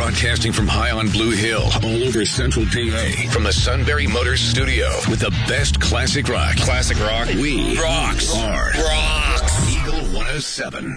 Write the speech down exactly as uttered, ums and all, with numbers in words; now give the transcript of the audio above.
Broadcasting from high on Blue Hill, all over Central P A. From the Sunbury Motors Studio, with the best classic rock. Classic rock. We rocks. are Rocks. Eagle one oh seven.